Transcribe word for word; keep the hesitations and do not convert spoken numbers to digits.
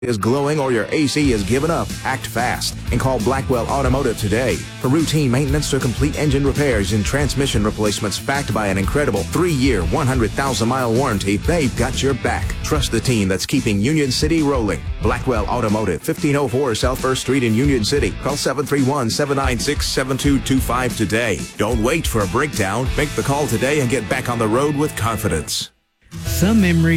is glowing or your A C is giving up, act fast and call Blackwell Automotive today. For routine maintenance to complete engine repairs and transmission replacements backed by an incredible three-year, one hundred thousand mile warranty, they've got your back. Trust the team that's keeping Union City rolling. Blackwell Automotive, fifteen oh four South First Street in Union City. Call seven three one, seven nine six, seven two two five today. Don't wait for a breakdown. Make the call today and get back on the road with confidence. Some memories